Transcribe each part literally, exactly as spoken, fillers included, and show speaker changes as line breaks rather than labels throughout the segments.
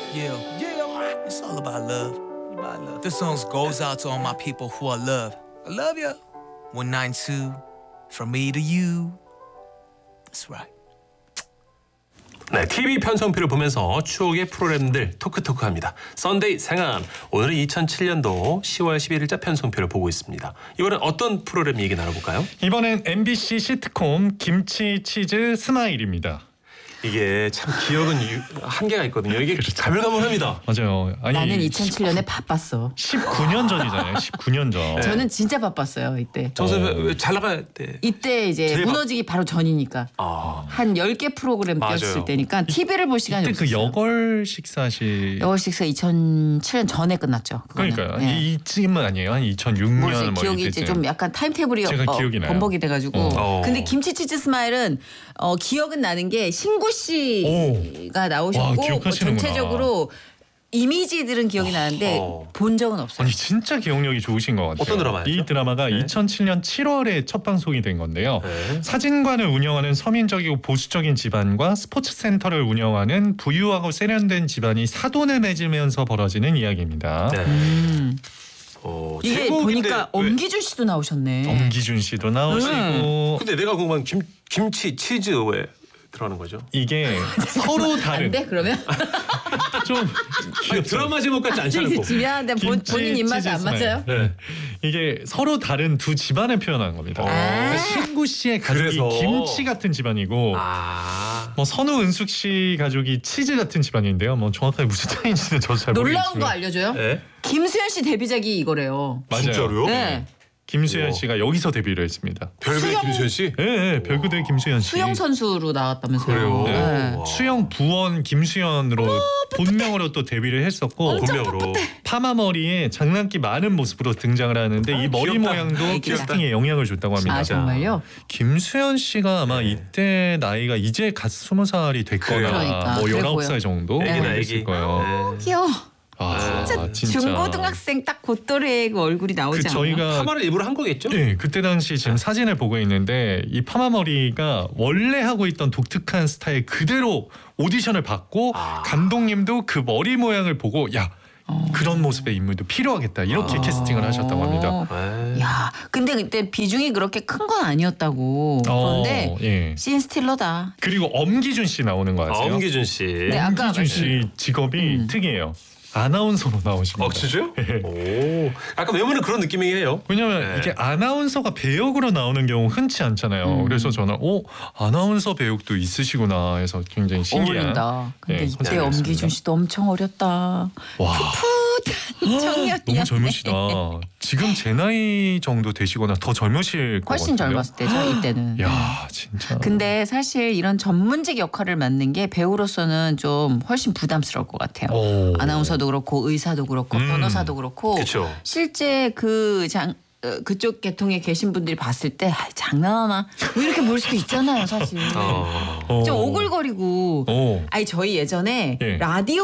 Yeah, yeah, it's all about love. About love. This song goes out to all my people who I love. I love you. one ninety-two, from me to you. That's right.
네, 티비 편성표를 보면서 추억의 프로그램들 토크토크합니다. 썬데이 생활. 오늘은 이천칠 년도 시월 십일일자 편성표를 보고 있습니다. 이번엔 어떤 프로그램 얘기 나눠볼까요?
이번엔 엠비씨 시트콤 김치 치즈 스마일입니다.
이게 참 기억은 유, 한계가 있거든요. 이게 가물가물합니다.
맞아요. 아니,
나는 이천칠 년에 바빴어.
십구 년 전이잖아요. 십구 년 전.
네.
저는 진짜 바빴어요 이때.
정선 왜 잘 나가야 돼?
이때 이제
제일
무너지기 바로 전이니까.
아,
한 열 개 프로그램
맞아요.
뛰었을 때니까 티비를 볼 시간이
그때 그
없었어요.
여걸 식사시.
여걸 식사 이천칠 년 전에 끝났죠. 그거는.
그러니까요.
네.
이쯤은 아니에요. 한 이천육 년
모르겠어요.
뭐
기억이 이제
이때쯤.
좀 약간 타임테이블이
제가
어,
기억이 나요.
번복이 돼가지고.
어.
근데 김치 치즈 스마일은 어, 기억은 나는 게 신구 씨가
와,
나오셨고 뭐
기억하시는구나.
전체적으로 이미지들은 기억이 나는데
어.
본 적은 없어요.
아니 진짜 기억력이 좋으신 것 같아요.
어떤 드라마였죠?
이 드라마가
네.
이천칠 년 칠월에 첫 방송이 된 건데요.
네.
사진관을 운영하는 서민적이고 보수적인 집안과 스포츠 센터를 운영하는 부유하고 세련된 집안이 사돈을 맺으면서 벌어지는 이야기입니다.
네.
음.
어,
이게
제목인데
보니까
왜-
엄기준 씨도 나오셨네.
엄기준 씨도 나오시고
근데 내가 궁금한 김 김치 치즈 왜 들어가는 거죠?
이게 서로
안
다른
돼 그러면?
좀
아니, 드라마 제목 같지 않지 않고.
미안한데 본,
김치
본인 입맛에 안
치즈 스마일.
맞아요?
네.
이게 서로 다른 두 집안을 표현한 겁니다.
아.
신구 씨의 가족이
그래서.
김치 같은 집안이고
아.
뭐 선우 은숙 씨 가족이 치즈 같은 집안인데요. 뭐 정확하게 무슨 차이인지는 저도 잘
놀라운
모르겠지만
거 알려줘요?
네.
김수현 씨 데뷔작이 이거래요.
맞아요.
진짜로요?
네.
김수현
우와.
씨가 여기서 데뷔를 했습니다.
별배
수영-
김수현 씨?
예, 네, 별그대 김수현 씨.
수영 선수로 나왔다면서요.
그래요?
네.
와.
수영 부원 김수현으로 본명으로 또 데뷔를 했었고
본명으로.
파마 머리에 장난기 많은 모습으로 등장을 하는데 이 머리
귀엽다.
모양도
아이,
캐스팅에 영향을 줬다고 합니다.
아 정말요?
김수현 씨가 아마
네.
이때 나이가 이제 갓 스무 살이 됐거나
그러니까,
뭐
그래
열아홉
보여.
살 정도
애기나
됐을
애기.
거예요.
네.
귀여워.
아,
진짜, 중고등학생 딱 곧또래 그 얼굴이 나오지
그
않아요?
저희가
파마를 일부러 한 거겠죠?
네, 그때 당시 지금 사진을 보고 있는데 이 파마 머리가 원래 하고 있던 독특한 스타일 그대로 오디션을 받고
아.
감독님도 그 머리 모양을 보고 야 그런 모습의 인물도 필요하겠다 이렇게
아.
캐스팅을 하셨다고 합니다.
네.
야, 근데 그때 비중이 그렇게 큰 건 아니었다고. 그런데
어, 예.
씬스틸러다.
그리고 엄기준 씨 나오는 거
아,
아세요?
엄기준 씨.
네, 아까
엄기준 씨 직업이
음.
특이해요. 아나운서로 나오십니다.
어, 진짜요?
예.
오. 약간 외모는 그런 느낌이긴 해요.
왜냐면
네.
이게 아나운서가 배역으로 나오는 경우 흔치 않잖아요.
음.
그래서 저는 어 아나운서 배역도 있으시구나 해서 굉장히 신기한.
어울린다. 근데
예,
이때
선택이었습니다.
엄기준 씨도 엄청 어렸다.
와
풋풋한 청년이었네.
너무 젊으시다. 지금 제 나이 정도 되시거나 더 젊으실 것
훨씬
같은데요.
젊었을 때죠 이때는.
야 진짜.
근데 사실 이런 전문직 역할을 맡는 게 배우로서는 좀 훨씬 부담스러울 것 같아요.
오.
아나운서도 그렇고 의사도 그렇고
음.
변호사도 그렇고
그렇죠.
실제 그 장 어, 그쪽 계통에 계신 분들이 봤을 때 아, 장난하나 뭐 이렇게 볼 수도 있잖아요 사실.
어.
어.
좀 오글거리고.
오.
아니 저희 예전에
예.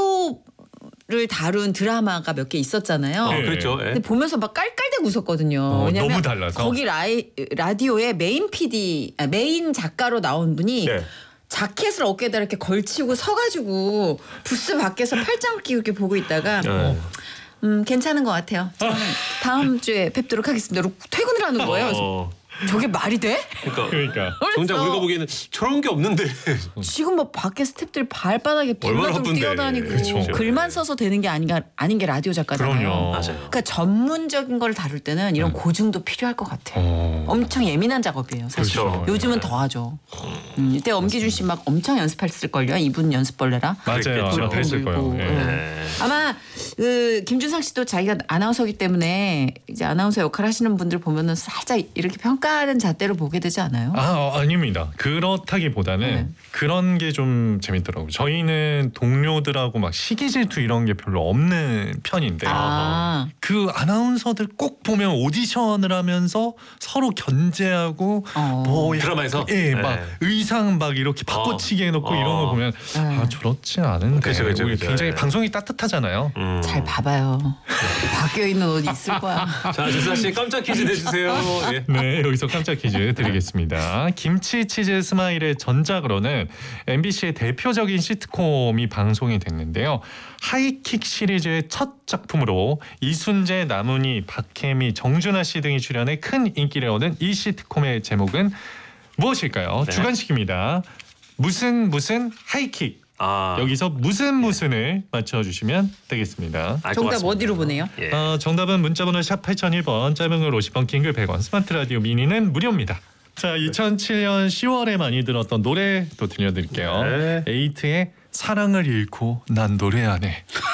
라디오를 다룬 드라마가 몇 개 있었잖아요.
어,
예.
그렇죠. 예.
근데 보면서 막 깔깔대고 웃었거든요.
어,
왜냐면
너무 달라서?
거기 라이, 라디오에 메인 피디, 아, 메인 작가로 나온 분이
네.
자켓을 어깨에다 이렇게 걸치고 서가지고 부스 밖에서 팔짱을 끼고 이렇게 보고 있다가
네.
음 괜찮은 것 같아요. 저는 다음 주에 뵙도록 하겠습니다. 이러고 퇴근을 하는 거예요. 그래서
어.
저게 말이 돼?
그러니까
그러니까.
정작
그래서
우리가 보기에는 저런 게 없는데.
지금 뭐 밖에 스태프들 발바닥에
얼마나
불러들고
바쁜데.
뛰어다니고
그렇죠.
글만 써서 되는 게 아닌가 아닌 게 라디오 작가잖아요.
그럼요.
맞아요.
그러니까 전문적인 걸 다룰 때는 이런 고증도 필요할 것 같아요.
어.
엄청 예민한 작업이에요. 사실
그렇죠.
요즘은 더하죠. 음, 이때 엄기준 씨 막 엄청 연습했을 걸요. 이분 연습벌레라.
맞아요.
그랬겠죠.
아마 했을 거예요.
물고.
예.
음.
네.
아마 그 김준상 씨도 자기가 아나운서기 때문에 이제 아나운서 역할 하시는 분들 보면은 살짝 이렇게 평가하는 잣대로 보게 되지 않아요?
아 어, 아닙니다. 그렇다기보다는
네.
그런 게 좀 재밌더라고요. 저희는 동료들하고 막 시기 질투 이런 게 별로 없는 편인데
아.
그 아나운서들 꼭 보면 오디션을 하면서 서로 견제하고
어.
뭐
드라마에서?
예,
네.
막 의상 막 이렇게 바꿔치기 해놓고
어.
이런 거 보면
네.
아 저렇지 않은데
그쵸, 그쵸,
우리
그쵸.
굉장히
네.
방송이 따뜻하잖아요.
음.
잘 봐봐요. 바뀌어 있는 옷 있을 거야.
자, 주사 씨 깜짝 퀴즈 내주세요. 예.
네, 여기서 깜짝 퀴즈 드리겠습니다. 김치 치즈 스마일의 전작으로는 엠비씨의 대표적인 시트콤이 방송이 됐는데요. 하이킥 시리즈의 첫 작품으로 이순재, 남은희, 박혜미, 정준하 씨 등이 출연해 큰 인기를 얻은 이 시트콤의 제목은 무엇일까요?
네.
주관식입니다. 무슨 무슨 하이킥.
아,
여기서 무슨 무슨을 맞춰주시면 되겠습니다.
알 것
정답
같습니다.
어디로 보내요?
예.
어, 정답은 문자번호 샵 팔공공일 번, 짧은 글 오십 원, 긴 글 백 원, 스마트 라디오 미니는 무료입니다. 자, 이천칠 년 시월에 많이 들었던 노래 또 들려드릴게요.
네.
에이트의 사랑을 잃고 난 노래 안 해.